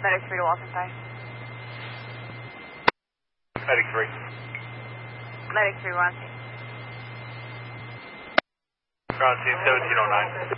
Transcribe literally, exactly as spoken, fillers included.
Medic three to Walkenstein. Medic three. Medic three, we're on scene. We're on scene seventeen oh nine.